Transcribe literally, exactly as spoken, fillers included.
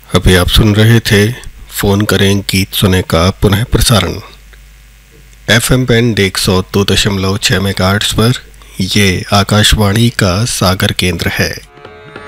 अभी आप सुन रहे थे फोन करें गीत सुने का पुनः प्रसारण एफ एम बैंड एक सौ दो दशमलव छः मेगाहर्ट्ज़ पर। ये आकाशवाणी का सागर केंद्र है।